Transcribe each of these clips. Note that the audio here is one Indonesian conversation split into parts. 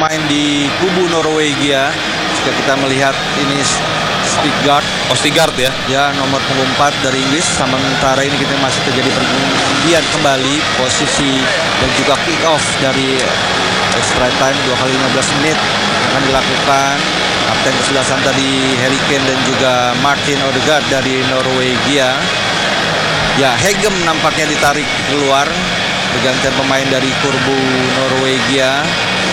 pemain di kubu Norwegia. Jika kita melihat ini Østigard ya nomor punggung 4 dari Inggris. Sementara ini kita masih terjadi pergantian kembali posisi dan juga kick off dari extra time 2 kali 15 menit akan dilakukan. Kapten kesebelasan tadi Harry Kane dan juga Martin Ødegaard dari Norwegia. Ya, Hegem nampaknya ditarik keluar. Pergantian pemain dari kubu Norwegia,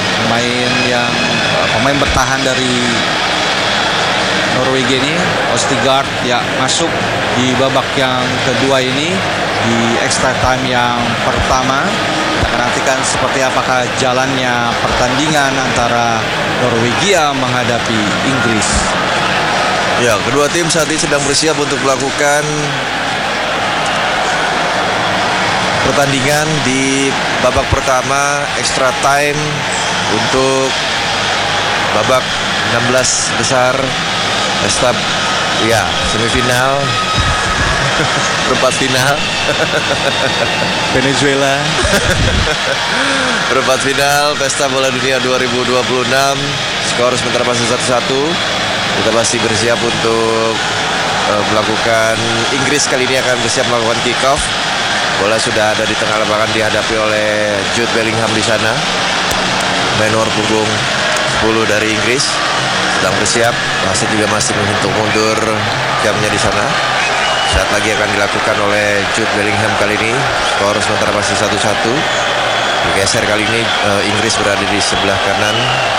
pemain bertahan dari Norwegia ini, Østigard ya masuk di babak yang kedua ini di extra time yang pertama. Kita akan nantikan seperti apakah jalannya pertandingan antara Norwegia menghadapi Inggris. Ya, kedua tim saat ini sedang bersiap untuk melakukan pertandingan di babak pertama extra time untuk babak 16 besar semifinal perempat final Venezuela perempat final Pesta Bola Dunia 2026. Skor sementara masih 1-1. Kita masih bersiap untuk melakukan, Inggris kali ini akan bersiap melakukan kick off. Bola sudah ada di tengah lapangan dihadapi oleh Jude Bellingham di sana. Main nomor punggung 10 dari Inggris sedang bersiap, masih menghitung mundur jamnya di sana. Saat lagi akan dilakukan oleh Jude Bellingham kali ini. Skor sementara masih 1-1. Bergeser kali ini Inggris berada di sebelah kanan,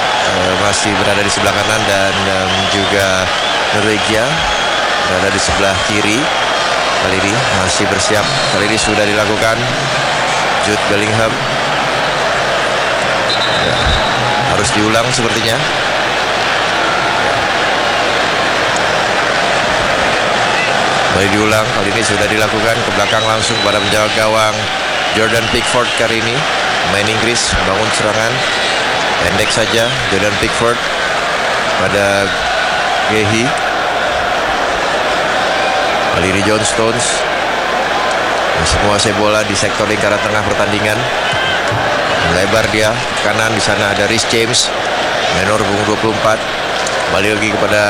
dan juga Norwegia berada di sebelah kiri. Kali ini masih bersiap. Kali ini sudah dilakukan Jude Bellingham. Ya, harus diulang sepertinya. Kembali diulang. Kali ini sudah dilakukan ke belakang langsung pada penjaga gawang Jordan Pickford kali ini. Main Inggris membangun serangan pendek saja. Jordan Pickford pada Gehi. Kali ini John Stones masih menguasai bola di sektor lingkaran tengah pertandingan. Melebar dia ke kanan, di sana ada Reece James, menor punggung 24. Kembali lagi kepada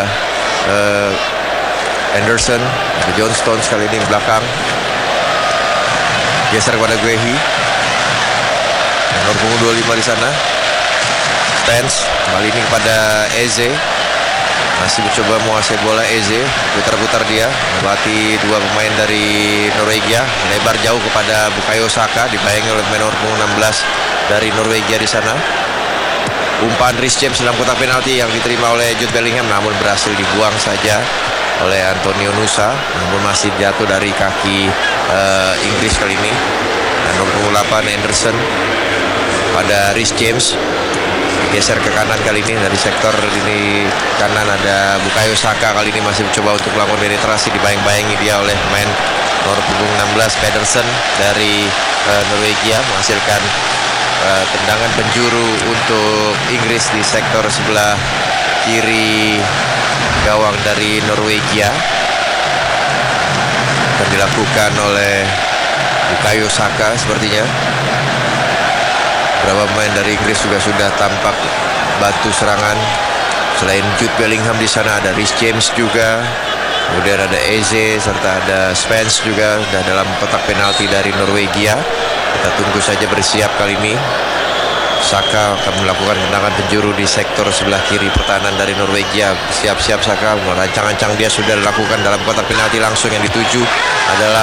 Anderson, ada John Stones kali ini di belakang. Geser kepada Guehi, menor punggung 25 di sana. Stens kembali ini kepada Eze. Masih mencoba menguasai bola Eze, putar-putar dia, melewati dua pemain dari Norwegia, melebar jauh kepada Bukayo Saka, dibayangi oleh menor punggung 16 dari Norwegia di sana. Umpan Reece James dalam kotak penalti yang diterima oleh Jude Bellingham, namun berhasil dibuang saja oleh Antonio Nusa, namun masih jatuh dari kaki Inggris kali ini. Dan nomor punggung 8 Anderson pada Reece James. Geser ke kanan kali ini dari sektor ini kanan ada Bukayo Saka, kali ini masih mencoba untuk melakukan penetrasi, dibayang-bayangi dia oleh pemain nomor punggung 16 Pedersen dari Norwegia, menghasilkan tendangan penjuru untuk Inggris di sektor sebelah kiri gawang dari Norwegia. Akan dilakukan oleh Bukayo Saka sepertinya. Beberapa pemain dari Inggris juga sudah tampak bantu serangan. Selain Jude Bellingham di sana ada Reece James juga. Kemudian ada Eze serta ada Spence juga sudah dalam kotak penalti dari Norwegia. Kita tunggu saja bersiap kali ini. Saka akan melakukan tendangan penjuru di sektor sebelah kiri pertahanan dari Norwegia. Siap-siap Saka, merancang-rancang dia sudah dilakukan dalam kotak penalti langsung. Yang dituju adalah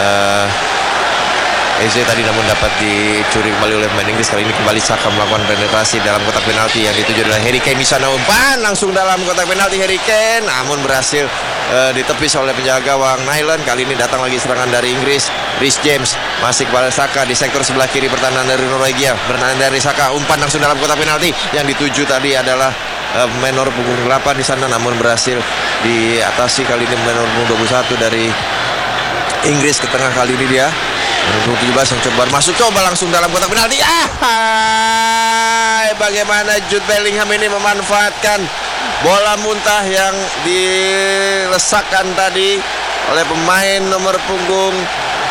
Eze tadi, namun dapat dicuri kembali oleh pemain Inggris. Kali ini kembali Saka melakukan penetrasi dalam kotak penalti. Yang dituju adalah Harry Kane di sana, umpan langsung dalam kotak penalti Harry Kane, namun berhasil ditepis oleh penjaga gawang Nyland. Kali ini datang lagi serangan dari Inggris. Reece James masih kepada Saka di sektor sebelah kiri pertahanan dari Norwegia. Bertahan dari Saka, umpan langsung dalam kotak penalti. Yang dituju tadi adalah menor punggung 8 di sana, namun berhasil diatasi kali ini menor punggung 21 dari Inggris ke tengah. Kali ini dia menunggu 17 yang coba masuk, coba langsung dalam kotak penalti. Bagaimana Jude Bellingham ini memanfaatkan bola muntah yang dilesakkan tadi oleh pemain nomor punggung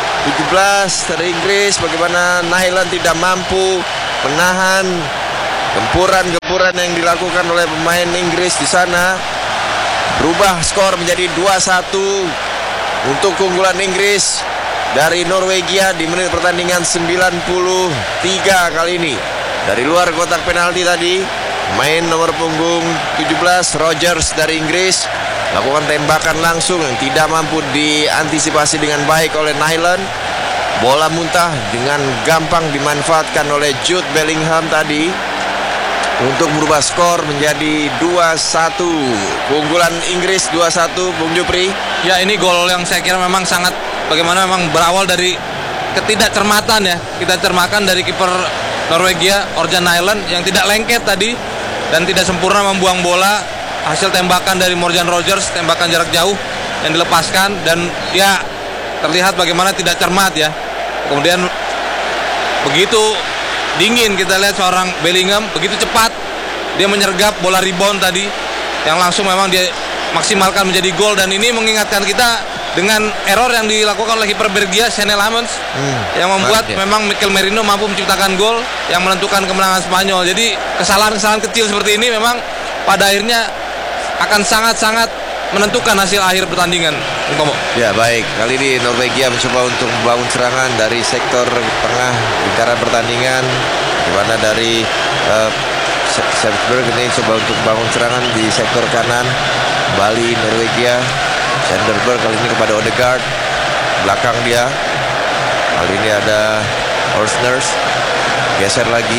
17 dari Inggris. Bagaimana Nyland tidak mampu menahan Gempuran-gempuran yang dilakukan oleh pemain Inggris di sana berubah skor menjadi 2-1 untuk keunggulan Inggris dari Norwegia di menit pertandingan 93 kali ini. Dari luar kotak penalti tadi, main nomor punggung 17 Rogers dari Inggris lakukan tembakan langsung yang tidak mampu diantisipasi dengan baik oleh Nyland. Bola muntah dengan gampang dimanfaatkan oleh Jude Bellingham tadi untuk merubah skor menjadi 2-1. Keunggulan Inggris 2-1, Bung Jupri. Ya, ini gol yang saya kira memang sangat bagaimana memang berawal dari ketidakcermatan ya. Kita cermatan dari kiper Norwegia, Orjan Nyland yang tidak lengket tadi dan tidak sempurna membuang bola. Hasil tembakan dari Morgan Rogers, tembakan jarak jauh yang dilepaskan dan ya terlihat bagaimana tidak cermat ya. Kemudian begitu dingin kita lihat seorang Bellingham begitu cepat dia menyergap bola rebound tadi yang langsung memang dia maksimalkan menjadi gol, dan ini mengingatkan kita dengan error yang dilakukan oleh kiper Belgia Senne Lammens yang membuat memang Mikel Merino mampu menciptakan gol yang menentukan kemenangan Spanyol. Jadi kesalahan-kesalahan kecil seperti ini memang pada akhirnya akan sangat-sangat menentukan hasil akhir pertandingan. Ya baik, kali ini Norwegia mencoba untuk membangun serangan dari sektor tengah lingkaran pertandingan, di mana dari Salzburg ini coba untuk membangun serangan di sektor kanan. Kembali Norwegia, Sanderberg kali ini kepada Odegaard, belakang dia. Kali ini ada Orsners, geser lagi.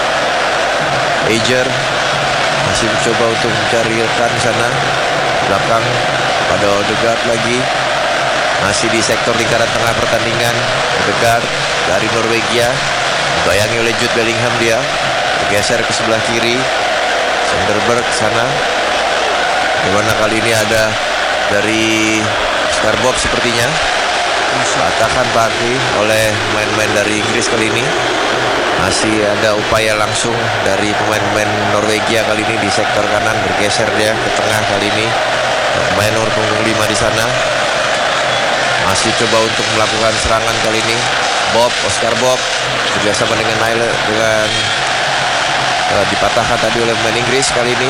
Ager masih mencoba untuk mencari rekan di sana, belakang pada Odegaard lagi. Masih di sektor lingkaran tengah pertandingan, Odegaard dari Norwegia dibayangi oleh Jude Bellingham, dia bergeser ke sebelah kiri. Sanderberg sana, dimana kali ini ada dari Starbob sepertinya dikatakan Party oleh pemain-pemain dari Inggris kali ini. Masih ada upaya langsung dari pemain-pemain Norwegia kali ini di sektor kanan, bergeser dia ke tengah kali ini. Pemain nomor punggung 5 di sana masih coba untuk melakukan serangan kali ini. Oscar Bob bekerjasama dengan Nyland dengan dipatahkan tadi oleh pemain Inggris kali ini.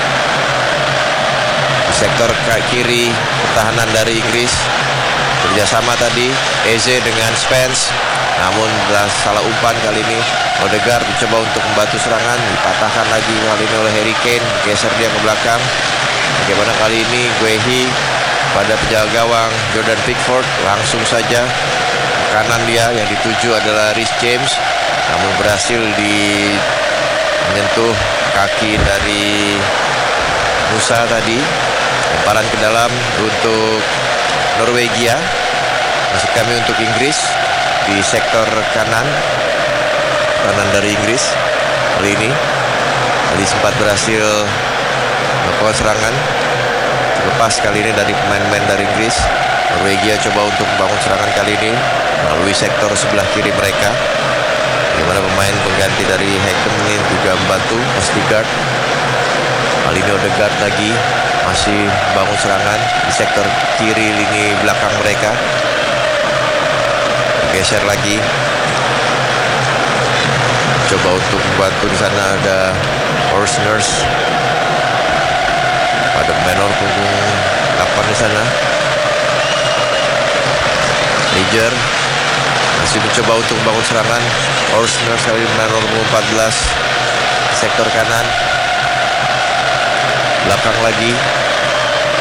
Di sektor kiri pertahanan dari Inggris kerjasama tadi Eze dengan Spence, namun salah umpan kali ini. Odegaard mencoba untuk membantu serangan, dipatahkan lagi kali ini oleh Harry Kane, geser dia ke belakang. Bagaimana kali ini Guehi pada penjaga gawang Jordan Pickford, langsung saja ke kanan dia, yang dituju adalah Reece James, namun berhasil menyentuh kaki dari Musa tadi. Lemparan ke dalam untuk Norwegia. Masih kami untuk Inggris di sektor kanan dari Inggris kali ini. Tadi sempat berhasil melakukan serangan, terlepas kali ini dari pemain-pemain dari Inggris. Norwegia coba untuk membangun serangan kali ini melalui sektor sebelah kiri mereka, di mana pemain pengganti dari Hacken ini juga membantu Odegaard. Kali ini Odegaard lagi masih bangun serangan di sektor kiri lini belakang mereka. Geser lagi, coba untuk membantu di sana ada Orsners pada pemain nomor punggung 8 di sana. Niger masih mencoba untuk membangun serangan. Orsners kali ini pemain nomor 14 sektor kanan, belakang lagi